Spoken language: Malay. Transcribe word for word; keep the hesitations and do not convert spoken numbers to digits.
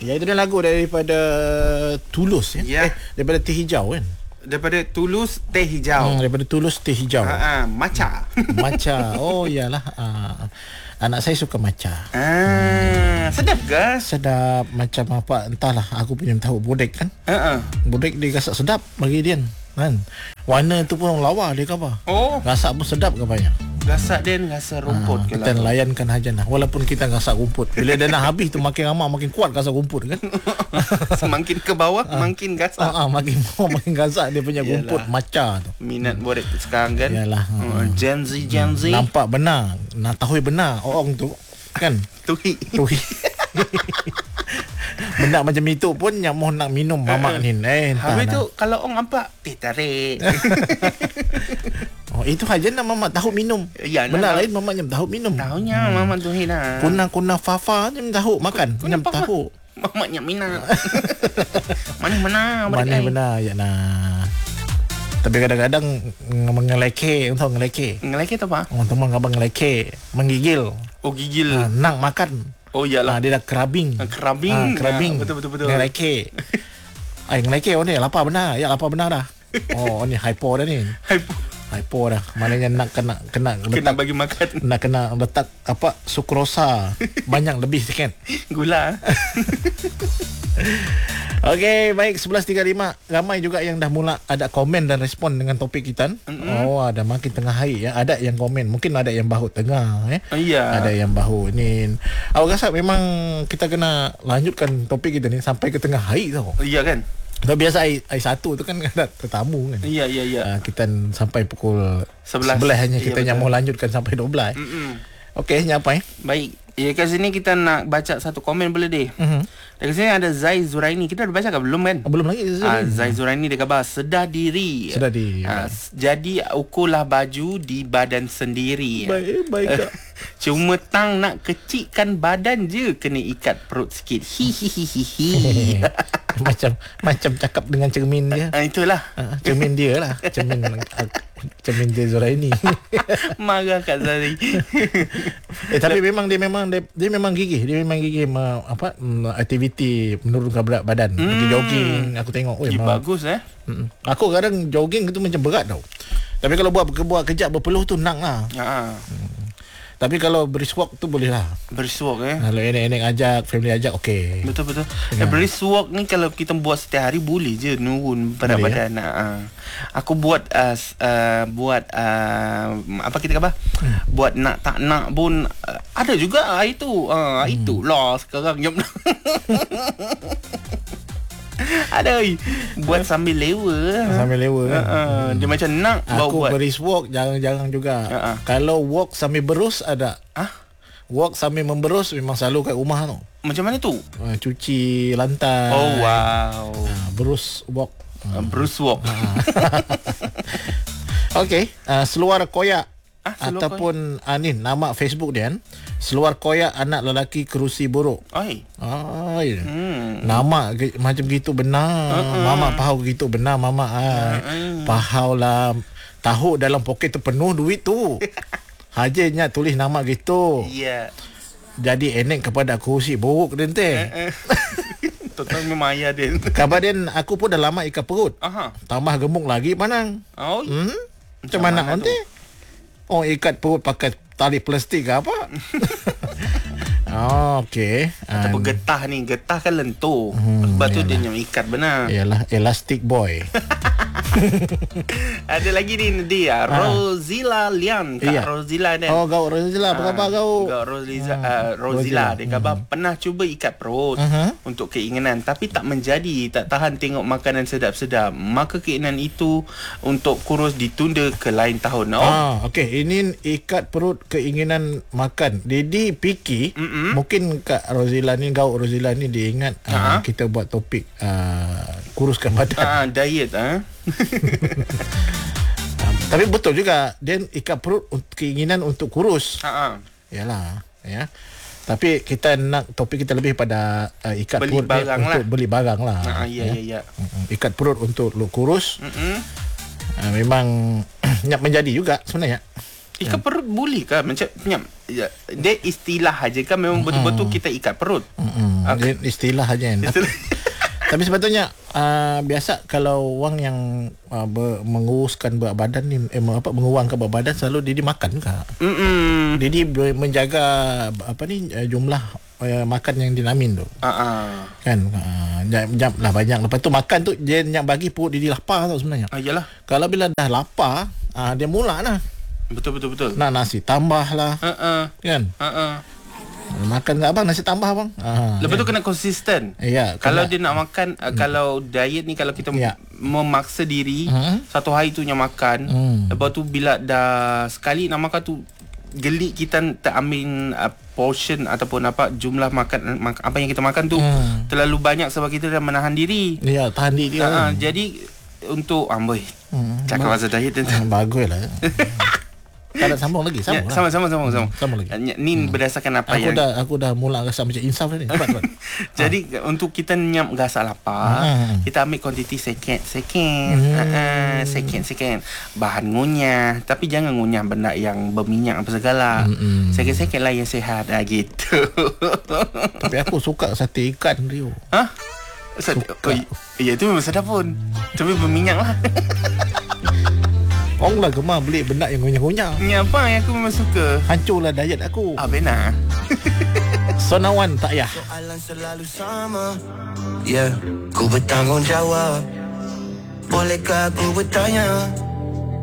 Ya, itu dia lagu daripada Tulus ya. Ya. Eh, daripada Teh Hijau kan. Daripada Tulus Teh Hijau. Hmm, daripada Tulus Teh Hijau. Ha, ha, maca. Maca. Oh, iyalah. Uh, anak saya suka maca. Ah, hmm. sedap ke? Sedap macam apa entahlah, aku punya tahu bodek kan. Ha uh-uh. Bodek dia gasak sedap bagi dia kan. Warna tu pun lawa dia kapa. Oh. Gasak pun sedap kapanya. Gasak dia gasak rumput ha, ke kita lah. layankan hajan lah. Walaupun kita gasak rumput. Bila dia dah habis tu makin lama makin kuat gasak rumput kan. Semakin ke bawah ha. makin gasak. Ah, ah, makin bawah makin gasak dia punya Yalah. rumput maca tu. Minat bodek sekarang kan. Yalah. Uh, Gen Z Gen Z. Nampak benar. Nak tahu benar orang tu kan. Tuhi. Tuhi. Benda macam itu pun yang mau nak minum mamak ni. Eh, habis tu kalau orang nampak teh tarik. Oh, itu hajan nak mamak tahu minum. Ya, benda nak, lain mamak nyam tahu minum. Tahunya hmm. mamak tuhi lah. Kuna-kuna fafa nyam tahu makan. Nyam tahu. Mamak nyam minat. Mana-mana. Mana-mana ya nah. Tapi kadang-kadang mengeleke, tahu ngeleke. Ngeleke tu apa? Oh, teman abang ngeleke, menggigil. Oh, gigil. Ha, nak makan. Oh, iyalah. Ha, dia dah krabbing. Ha, krabbing. Ha, krabbing. Ha, betul betul betul. Ngeleke. Ay, ngeleke oh ni lapar benar. Ya lapar benar dah. Oh, ni hypo dah ni. Hypo. Hypo dah. Maknanya nak kena kena letak, kena bagi makan. Nak kena letak apa sukrosa banyak lebih sikit. Gula. Okey, baik sebelas tiga puluh lima. Ramai juga yang dah mula ada komen dan respon dengan topik kita. Mm-hmm. Oh, ada makin tengah hari ya. Ada yang komen, mungkin ada yang bahu tengah eh. Iya. Ada yang bahu ni. Awak rasa memang kita kena lanjutkan topik kita ni sampai ke tengah hari tau. Iya kan? Tapi biasa hari, hari satu tu kan ada tetamu kan. Iya iya iya. Uh, kita sampai pukul sebelas hanya iya, kita yang mau lanjutkan sampai dua belas. Mm-mm. Okey, ni apa eh? Baik. Ya, kat sini kita nak baca satu komen boleh deh. Uh-huh. Dekat sini ada Zai Zuraini. Kita dah baca ke belum kan? Oh, belum lagi. Ah, Zai Zuraini dia khabar sedah diri. Sedah diri. Ah, jadi ukurlah baju di badan sendiri. Baik, baik kak. Cuma tang nak kecikkan badan je kena ikat perut sikit. Hi hi hi hi hi. macam macam cakap dengan cermin dia. Ah, itulah. Ah, cermin dia lah. Cermin cermin dia Zuraini. Marah Kak Zari. eh tapi memang dia memang dia, dia memang gigih. Dia memang gigih ma, apa aktiviti menurunkan berat badan. Hmm. Pergi jogging aku tengok. Oi, bagus eh. Mm-mm. Aku kadang jogging tu macam berat tau. Tapi kalau buat buat kejap berpeluh tu nak lah. Ha. Hmm. Tapi kalau brisk walk tu boleh lah. Brisk walk eh. Kalau enek-enek ajak, family ajak okey. Betul betul. Ya. Brisk walk ni kalau kita buat setiap hari boleh je nurun berat boleh, badan. Ya? Ha. Aku buat uh, uh, buat uh, apa kita kata? Hmm. Buat nak tak nak pun uh, ada juga hari tu. Ah uh, hmm. itulah sekarang jam. Ada oi. Buat sambil lewa. Sambil lewa kan. Uh, uh, hmm. Dia macam nak aku buat. brisk walk jarang-jarang juga. Uh-uh. Kalau walk sambil berus ada. Ah? Walk sambil memberus memang selalu kat rumah tu. Macam mana tu? Uh, cuci lantai. Oh wow. Uh, berus walk. Uh, berus walk. Okey, uh, seluar koyak. Ah, ataupun ah, ni nama Facebook dia kan. Seluar koyak anak lelaki kerusi buruk. Ai. Ai. Hmm. Nama ge, macam gitu benar. Uh-uh. Mama tahu gitu benar mama. Ai. Uh-uh. Tahu lah. Tahu dalam poket tu penuh duit tu. Hajanya tulis nama gitu. Iya. Yeah. Jadi enek kepada kerusi buruk dente. Uh-uh. Total memang ayah dia. Kabar dia aku pun dah lama ikat perut. Aha. Tambah gemuk lagi panang. Oh. Hmm? Macam mana nanti? Oh, ikat perut pakai tali plastik ke apa? Oh, okey. Ataupun getah ni. Getah kan lentur. Hmm, sebab tu dia yang ikat benar. Yalah, elastic boy. Ada lagi ni dia, Rozila Lian. Kak iya. Rozila ni. Oh, kau Rozila. Apa khabar kau? Kau Rozila, uh, Rozila. Dia khabar hmm. pernah cuba ikat perut uh-huh. untuk keinginan. Tapi tak menjadi. Tak tahan tengok makanan sedap-sedap. Maka keinginan itu untuk kurus ditunda ke lain tahun. Oh. Ah, okey. Ini ikat perut keinginan makan. Dedi Piki. Mm-mm. Mungkin Kak Rozila ni, kau Rozila ni dia ingat uh-huh. uh, kita buat topik uh, kuruskan badan. Ah, diet ah. um, tapi betul juga dia ikat perut keinginan untuk kurus. Ha. Yalah, ya. Tapi kita nak topik kita lebih pada uh, ikat beli perut barang untuk lah. beli barang lah. Ha, ya ya ya. Ikat perut untuk lu kurus. Mm-mm. Uh, memang nak menjadi juga sebenarnya. Ikat perut boleh kan? Macam punya ya, dia istilah aja kan, memang betul-betul kita ikat perut. Mm-mm. Okay. Dia istilah aja. Istilah. Tapi sebetulnya uh, biasa kalau orang yang uh, ber, menguruskan berat badan ni eh, apa mengurangkan berat badan selalu dia, dia makan ke. Mm-mm. Dia, dia menjaga apa ni uh, jumlah uh, makan yang dinamin tu. Uh-uh. Kan uh, jam, jam lah banyak. Lepas tu makan tu dia yang bagi perut dia, dia lapar tau sebenarnya. Ah, yalah. Kalau bila dah lapar uh, dia mula lah. Betul betul betul. Nak nasi tambah lah. Uh-uh. Kan? Uh-uh. Makan kat abang nasi tambah abang. Ha, Lepas ya. tu kena konsisten. Ya, kalau kena. dia nak makan uh, kalau diet ni, kalau kita Ya. memaksa diri Hmm. satu hari tu yang makan, Hmm. lepas tu bila dah sekali nak makan tu gelik kita tak ambil uh, portion ataupun apa jumlah makan mak, apa yang kita makan tu Hmm. terlalu banyak sebab kita dah menahan diri. Ya, tahan diri dia. Uh, kan. jadi untuk amboi Hmm. cakap pasal diet tu. Hmm, bagus lah. Tak ada sambung lagi, Ya, sambung lah. sama sama sama sama. Sambung lagi. Uh, Ni hmm. berdasarkan apa Aku yang dah aku dah mula rasa macam insaf ni. Cepat cepat. Jadi ha. untuk kita nyam rasa lapar, Hmm. kita ambil kuantiti sikit-sikit. Hmm. Uh, sikit-sikit. Bahan ngunyah, tapi jangan ngunyah benda yang berminyak apa segala. Hmm. Sikit-sikit lah yang sihat ah, gitu. Tapi aku suka sate ikan Rio. Hah? Sate, oh, ya itu memang sedap pun. Tapi berminyak lah. Orang lah gemar beli benda yang ngunyah-ngunyah. Ni apa yang aku memang suka. Hancurlah diet aku. Ah, benar. Sonawan tak payah. Soalan selalu sama. Yeah, ku bertanggungjawab. Bolehkah aku bertanya?